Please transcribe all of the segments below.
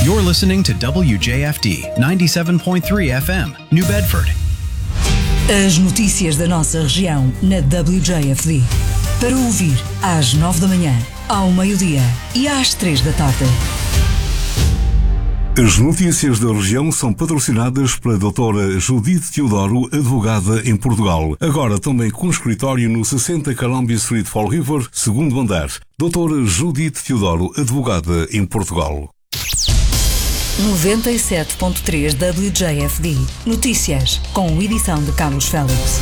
You're listening to WJFD 97.3 FM, New Bedford. As notícias da nossa região na WJFD. Para ouvir às 9 da manhã, ao meio-dia e às 3 da tarde. As notícias da região são patrocinadas pela doutora Judite Teodoro, advogada em Portugal. Agora também com escritório no 60 Columbia Street, Fall River, segundo andar. Doutora Judite Teodoro, advogada em Portugal. 97.3 WJFD. Notícias, com edição de Carlos Félix.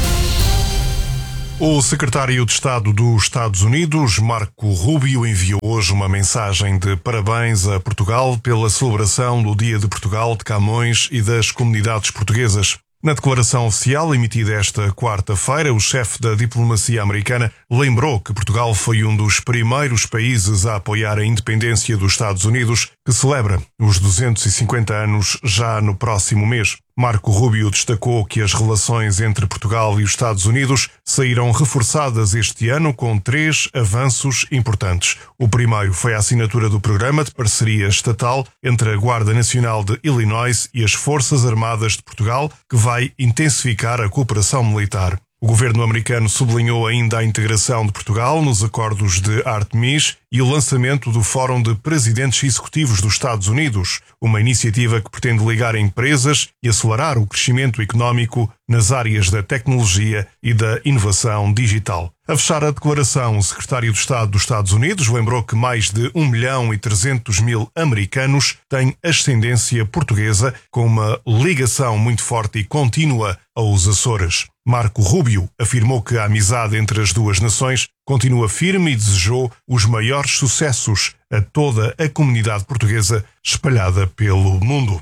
O secretário de Estado dos Estados Unidos, Marco Rubio, enviou hoje uma mensagem de parabéns a Portugal pela celebração do Dia de Portugal, de Camões e das comunidades portuguesas. Na declaração oficial emitida esta quarta-feira, o chefe da diplomacia americana lembrou que Portugal foi um dos primeiros países a apoiar a independência dos Estados Unidos, que celebra os 250 anos já no próximo mês. Marco Rubio destacou que as relações entre Portugal e os Estados Unidos saíram reforçadas este ano com 3 avanços importantes. O primeiro foi a assinatura do Programa de Parceria Estatal entre a Guarda Nacional de Illinois e as Forças Armadas de Portugal, que vai intensificar a cooperação militar. O governo americano sublinhou ainda a integração de Portugal nos acordos de Artemis e o lançamento do Fórum de Presidentes Executivos dos Estados Unidos, uma iniciativa que pretende ligar empresas e acelerar o crescimento económico nas áreas da tecnologia e da inovação digital. A fechar a declaração, o secretário de Estado dos Estados Unidos lembrou que mais de 1.300.000 americanos têm ascendência portuguesa, com uma ligação muito forte e contínua aos Açores. Marco Rubio afirmou que a amizade entre as duas nações continua firme e desejou os maiores sucessos a toda a comunidade portuguesa espalhada pelo mundo.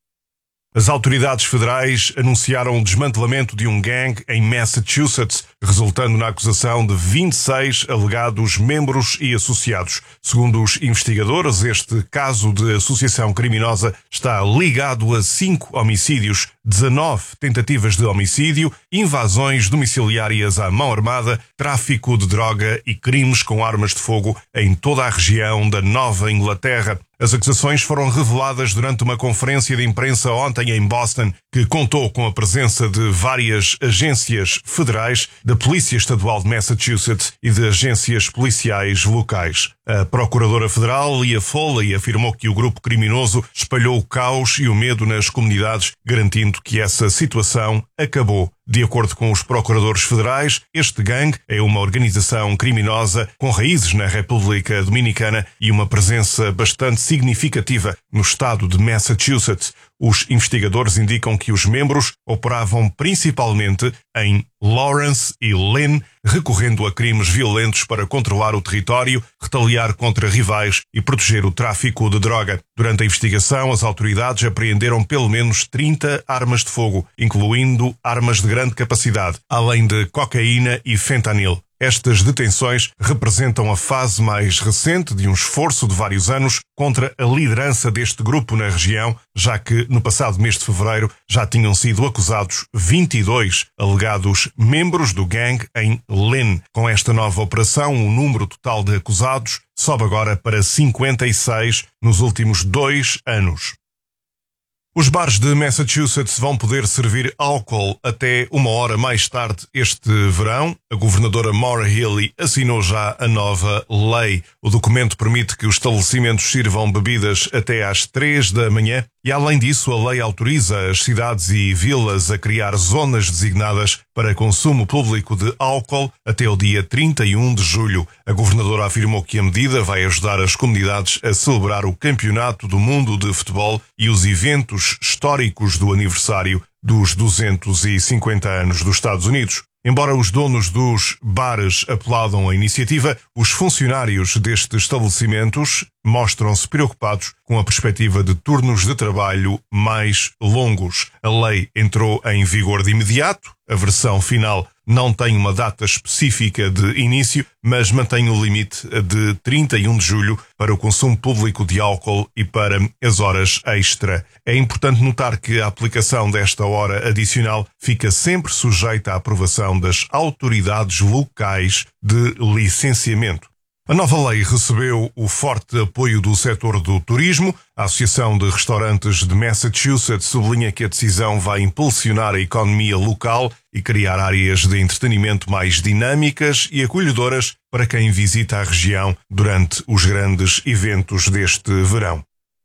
As autoridades federais anunciaram o desmantelamento de um gangue em Massachusetts, resultando na acusação de 26 alegados membros e associados. Segundo os investigadores, este caso de associação criminosa está ligado a 5 homicídios, 19 tentativas de homicídio, invasões domiciliárias à mão armada, tráfico de droga e crimes com armas de fogo em toda a região da Nova Inglaterra. As acusações foram reveladas durante uma conferência de imprensa ontem em Boston, que contou com a presença de várias agências federais, da Polícia Estadual de Massachusetts e de agências policiais locais. A Procuradora Federal, Leah Foley, afirmou que o grupo criminoso espalhou o caos e o medo nas comunidades, garantindo que essa situação acabou. De acordo com os procuradores federais, este gangue é uma organização criminosa com raízes na República Dominicana e uma presença bastante significativa no estado de Massachusetts. Os investigadores indicam que os membros operavam principalmente em Lawrence e Lynn, recorrendo a crimes violentos para controlar o território, retaliar contra rivais e proteger o tráfico de droga. Durante a investigação, as autoridades apreenderam pelo menos 30 armas de fogo, incluindo armas de grande capacidade, além de cocaína e fentanil. Estas detenções representam a fase mais recente de um esforço de vários anos contra a liderança deste grupo na região, já que no passado mês de fevereiro já tinham sido acusados 22 alegados membros do gangue em Lynn. Com esta nova operação, o número total de acusados sobe agora para 56 nos últimos 2 anos. Os bares de Massachusetts vão poder servir álcool até 1 hora mais tarde este verão. A governadora Maura Healey assinou já a nova lei. O documento permite que os estabelecimentos sirvam bebidas até às 3 da manhã e, além disso, a lei autoriza as cidades e vilas a criar zonas designadas para consumo público de álcool até o dia 31 de julho. A governadora afirmou que a medida vai ajudar as comunidades a celebrar o Campeonato do Mundo de Futebol e os eventos históricos do aniversário dos 250 anos dos Estados Unidos. Embora os donos dos bares aplaudam a iniciativa, os funcionários destes estabelecimentos mostram-se preocupados com a perspectiva de turnos de trabalho mais longos. A lei entrou em vigor de imediato. A versão final não tem uma data específica de início, mas mantém o limite de 31 de julho para o consumo público de álcool e para as horas extra. É importante notar que a aplicação desta hora adicional fica sempre sujeita à aprovação das autoridades locais de licenciamento. A nova lei recebeu o forte apoio do setor do turismo. A Associação de Restaurantes de Massachusetts sublinha que a decisão vai impulsionar a economia local e criar áreas de entretenimento mais dinâmicas e acolhedoras para quem visita a região durante os grandes eventos deste verão.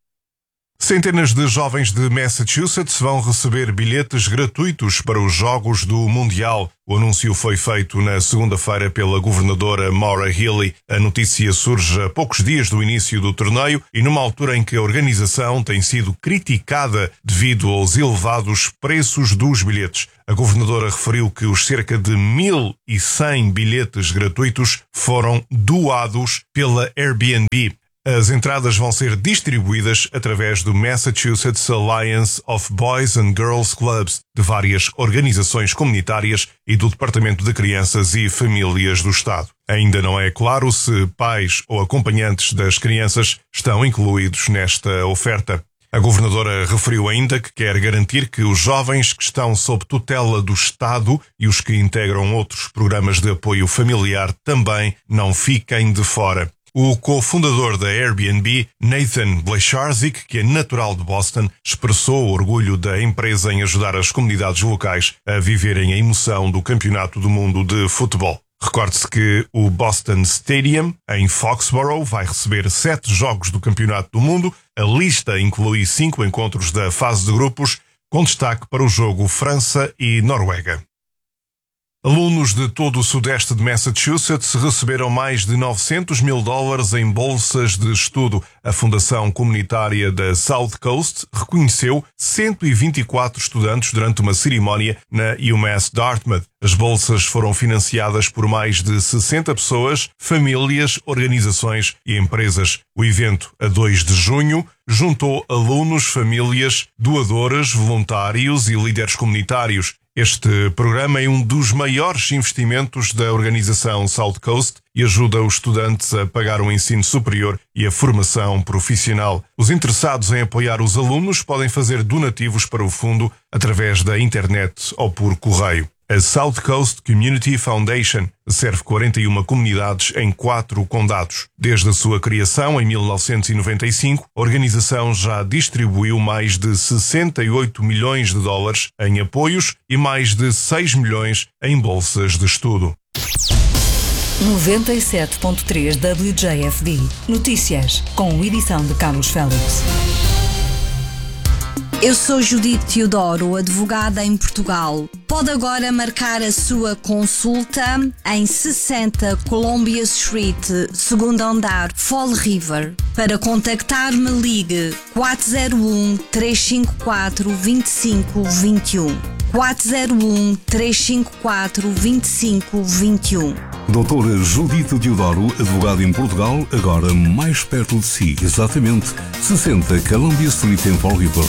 Centenas de jovens de Massachusetts vão receber bilhetes gratuitos para os Jogos do Mundial. O anúncio foi feito na segunda-feira pela governadora Maura Healey. A notícia surge a poucos dias do início do torneio e numa altura em que a organização tem sido criticada devido aos elevados preços dos bilhetes. A governadora referiu que os cerca de 1.100 bilhetes gratuitos foram doados pela Airbnb. As entradas vão ser distribuídas através do Massachusetts Alliance of Boys and Girls Clubs, de várias organizações comunitárias e do Departamento de Crianças e Famílias do Estado. Ainda não é claro se pais ou acompanhantes das crianças estão incluídos nesta oferta. A governadora referiu ainda que quer garantir que os jovens que estão sob tutela do Estado e os que integram outros programas de apoio familiar também não fiquem de fora. O cofundador da Airbnb, Nathan Blecharczyk, que é natural de Boston, expressou o orgulho da empresa em ajudar as comunidades locais a viverem a emoção do Campeonato do Mundo de Futebol. Recorde-se que o Boston Stadium, em Foxborough, vai receber 7 jogos do Campeonato do Mundo. A lista inclui 5 encontros da fase de grupos, com destaque para o jogo França e Noruega. Alunos de todo o sudeste de Massachusetts receberam mais de $900 mil em bolsas de estudo. A Fundação Comunitária da South Coast reconheceu 124 estudantes durante uma cerimónia na UMass Dartmouth. As bolsas foram financiadas por mais de 60 pessoas, famílias, organizações e empresas. O evento, a 2 de junho, juntou alunos, famílias, doadores, voluntários e líderes comunitários. Este programa é um dos maiores investimentos da organização South Coast e ajuda os estudantes a pagar o ensino superior e a formação profissional. Os interessados em apoiar os alunos podem fazer donativos para o fundo através da internet ou por correio. A South Coast Community Foundation serve 41 comunidades em 4 condados. Desde a sua criação, em 1995, a organização já distribuiu mais de $68 milhões em apoios e mais de 6 milhões em bolsas de estudo. 97.3 WJFD. Notícias, com edição de Carlos Félix. Eu sou Judite Teodoro, advogada em Portugal. Pode agora marcar a sua consulta em 60 Columbia Street, segundo andar, Fall River. Para contactar-me, ligue 401-354-2521. 401-354-2521. Doutora Judite Teodoro, advogada em Portugal, agora mais perto de si, exatamente 60 Columbia Street em Fall River.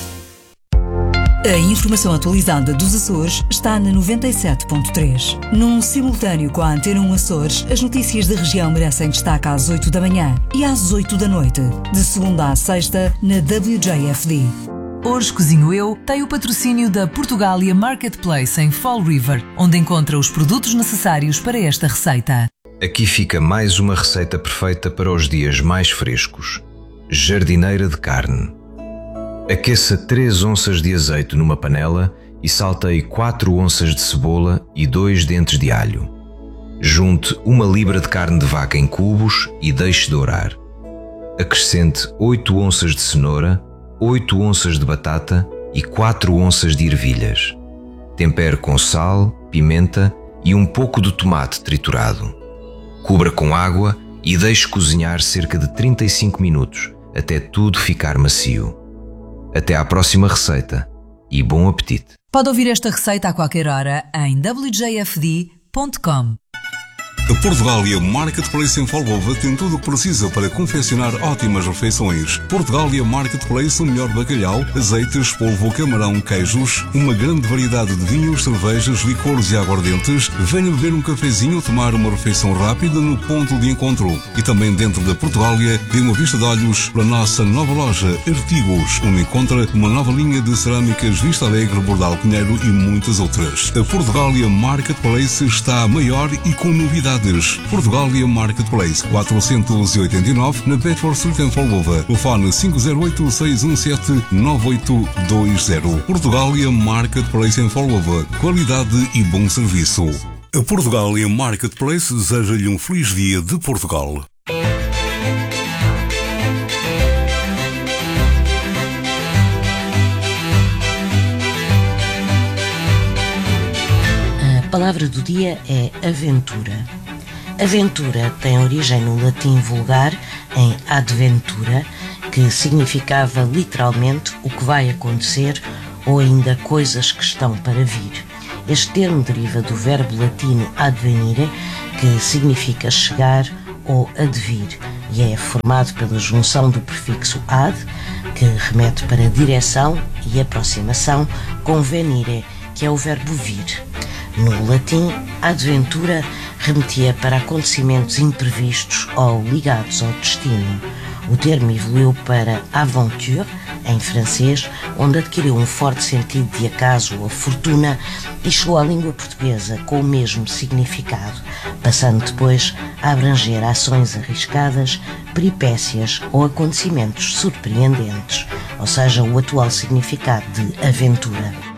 A informação atualizada dos Açores está na 97.3. Num simultâneo com a Antena 1 Açores, as notícias da região merecem destaque às 8 da manhã e às 8 da noite, de segunda à sexta, na WJFD. Hoje Cozinho Eu tem o patrocínio da Portugália Marketplace em Fall River, onde encontra os produtos necessários para esta receita. Aqui fica mais uma receita perfeita para os dias mais frescos. Jardineira de carne. Aqueça 3 onças de azeite numa panela e salteie 4 onças de cebola e 2 dentes de alho. Junte 1 libra de carne de vaca em cubos e deixe dourar. Acrescente 8 onças de cenoura, 8 onças de batata e 4 onças de ervilhas. Tempere com sal, pimenta e um pouco de tomate triturado. Cubra com água e deixe cozinhar cerca de 35 minutos, até tudo ficar macio. Até à próxima receita e bom apetite! Pode ouvir esta receita a qualquer hora em wjfd.com. A Portugália Marketplace em Folgova tem tudo o que precisa para confeccionar ótimas refeições. Portugália Marketplace, o melhor bacalhau, azeites, polvo, camarão, queijos, uma grande variedade de vinhos, cervejas, licores e aguardentes. Venha beber um cafezinho ou tomar uma refeição rápida no ponto de encontro. E também dentro da Portugália, dê uma vista de olhos para a nossa nova loja Artigos, onde encontra uma nova linha de cerâmicas Vista Alegre, Bordal Pinheiro e muitas outras. A Portugália Marketplace está maior e com novidades Qualidades. Portugália Marketplace 489 na Bedford Street em Fall. Telefone 508-617-9820. Portugália Marketplace em Fall. Qualidade e bom serviço. A Portugália Marketplace deseja-lhe um feliz dia de Portugal. A palavra do dia é aventura. Aventura tem origem no latim vulgar, em adventura, que significava literalmente o que vai acontecer ou ainda coisas que estão para vir. Este termo deriva do verbo latino advenire, que significa chegar ou advir, e é formado pela junção do prefixo ad, que remete para direção e aproximação, com venire, que é o verbo vir. No latim, adventura remetia para acontecimentos imprevistos ou ligados ao destino. O termo evoluiu para aventure, em francês, onde adquiriu um forte sentido de acaso ou fortuna e chegou à língua portuguesa com o mesmo significado, passando depois a abranger ações arriscadas, peripécias ou acontecimentos surpreendentes, ou seja, o atual significado de aventura.